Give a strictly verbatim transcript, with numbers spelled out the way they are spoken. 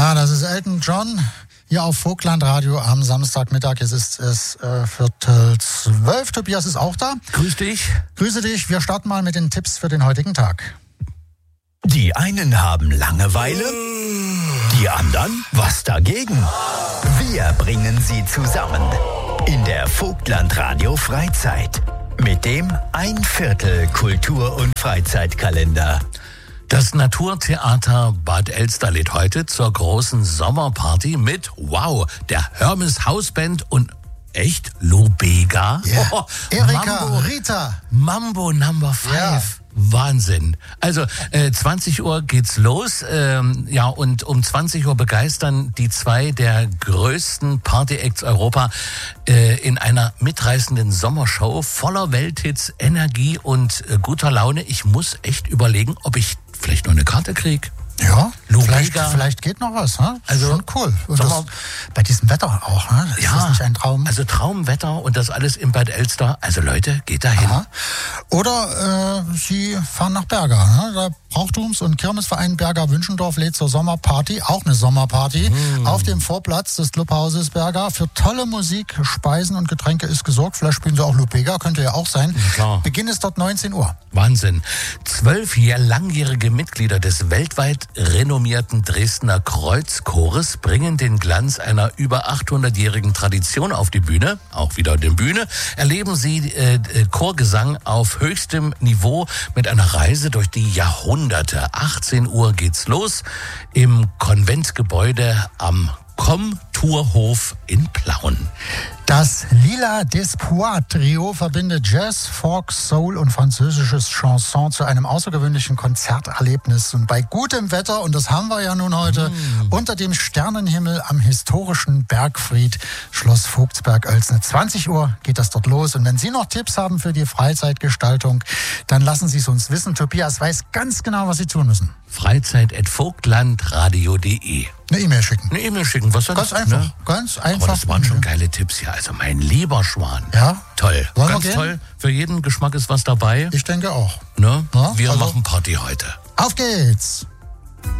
Ja, das ist Elton John hier auf Vogtlandradio am Samstagmittag. Jetzt ist es äh, Viertel zwölf. Tobias ist auch da. Grüß dich. Grüße dich. Wir starten mal mit den Tipps für den heutigen Tag. Die einen haben Langeweile, die anderen was dagegen. Wir bringen sie zusammen in der Vogtlandradio Freizeit mit dem ein Viertel Kultur- und Freizeitkalender. Das Naturtheater Bad Elster lädt heute zur großen Sommerparty mit, wow, der Hermes Hausband und echt Lubega. Yeah. Oh, Erika, Mambo, Rita. Mambo Number Five. Ja. Wahnsinn. Also äh, zwanzig Uhr geht's los. Ähm, ja, und um zwanzig Uhr begeistern die zwei der größten Party-Acts Europa äh, in einer mitreißenden Sommershow voller Welthits, Energie und äh, guter Laune. Ich muss echt überlegen, ob ich vielleicht noch eine Karte kriege. Ja, vielleicht, Lubega. vielleicht geht noch was. Ne? Also, schon cool. Und sag das, mal, bei diesem Wetter auch. Ne? Ist ja, das nicht ein Traum? Also Traumwetter und das alles in Bad Elster. Also Leute, geht da hin. Aha. Oder äh, Sie fahren nach Berga. Ne? Der Brauchtums- und Kirmesverein Berga Wünschendorf lädt zur Sommerparty, auch eine Sommerparty, hm. auf dem Vorplatz des Clubhauses Berga. Für tolle Musik, Speisen und Getränke ist gesorgt. Vielleicht spielen Sie auch Lubega, könnte ja auch sein. Ja, klar. Beginn ist dort neunzehn Uhr. Wahnsinn. Zwölf langjährige Mitglieder des weltweit renommierten Dresdner Kreuzchores bringen den Glanz einer über achthundertjährigen Tradition auf die Bühne. Auch wieder die Bühne. Erleben Sie äh, Chorgesang auf höchstem Niveau mit einer Reise durch die Jahrhunderte. achtzehn Uhr geht's los im Konventgebäude am Komturhof in Plauen. Das Lila d'Espoir Trio verbindet Jazz, Folk, Soul und französisches Chanson zu einem außergewöhnlichen Konzerterlebnis. Und bei gutem Wetter, und das haben wir ja nun heute, mm. unter dem Sternenhimmel am historischen Bergfried Schloss Vogtsberg-Oelsne. zwanzig Uhr geht das dort los. Und wenn Sie noch Tipps haben für die Freizeitgestaltung, dann lassen Sie es uns wissen. Tobias weiß ganz genau, was Sie tun müssen. freizeit at vogtlandradio punkt de. Eine E-Mail schicken. Eine E-Mail schicken, was Ganz das, einfach, ne? ganz einfach. Aber das waren schon geile Tipps hier. Also mein lieber Schwan. Ja? Toll. Wollen wir Ganz gehen? toll. Für jeden Geschmack ist was dabei. Ich denke auch. Ne? Ja, Wir also- machen Party heute. Auf geht's!